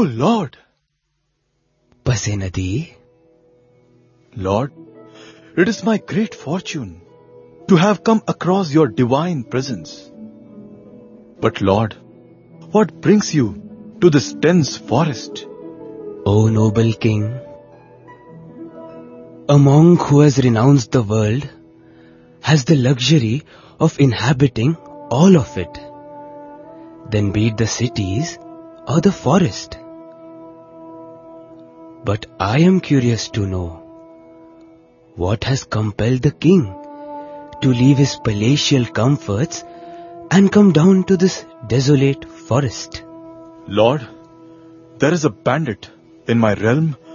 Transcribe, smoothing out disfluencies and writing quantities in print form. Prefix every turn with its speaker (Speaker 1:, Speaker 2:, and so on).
Speaker 1: Oh Lord!
Speaker 2: Pasenadi,
Speaker 1: Lord, it is my great fortune to have come across your divine presence. But Lord, what brings you to this dense forest?
Speaker 2: O noble king, a monk who has renounced the world has the luxury of inhabiting all of it. Then be it the cities or the forest. But I am curious to know what has compelled the king to leave his palatial comforts and come down to this desolate forest.
Speaker 1: Lord, there is a bandit in my realm